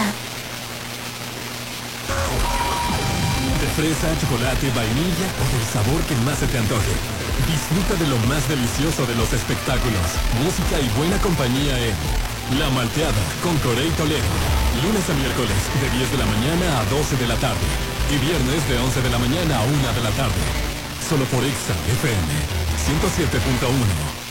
De fresa, chocolate, vainilla o del sabor que más se te antoje. Disfruta de lo más delicioso de los espectáculos, música y buena compañía en La Malteada con Corey Toledo. Lunes a miércoles de 10 de la mañana a 12 de la tarde. Y viernes de 11 de la mañana a 1 de la tarde. Solo por Exa FM 107.1.